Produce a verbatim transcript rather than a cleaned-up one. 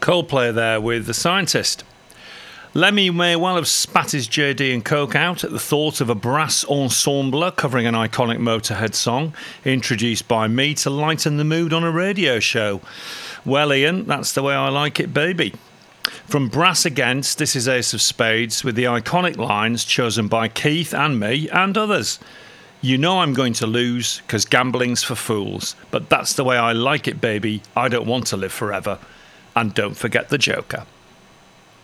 Coldplay there with The Scientist. Lemmy may well have spat his J D and Coke out at the thought of a brass ensemble covering an iconic Motorhead song introduced by me to lighten the mood on a radio show. Well, Ian, that's the way I like it, baby. From Brass Against, this is Ace of Spades with the iconic lines chosen by Keith and me and others. You know I'm going to lose, 'cause gambling's for fools. But that's the way I like it, baby. I don't want to live forever. And don't forget the Joker.